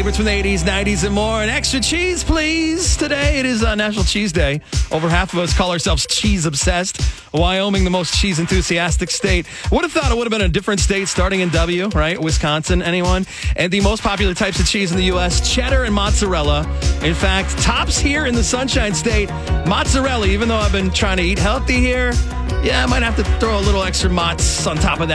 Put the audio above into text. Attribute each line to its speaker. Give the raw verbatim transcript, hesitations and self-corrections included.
Speaker 1: favorites from the eighties, nineties, and more. And extra cheese, please. Today, it is uh, National Cheese Day. Over half of us call ourselves cheese obsessed. Wyoming, the most cheese enthusiastic state. Would have thought it would have been a different state starting in W, right? Wisconsin, anyone? And the most popular types of cheese in the U S, cheddar and mozzarella. In fact, tops here in the Sunshine State, mozzarella, even though I've been trying to eat healthy here. Yeah, I might have to throw a little extra mozz on top of that.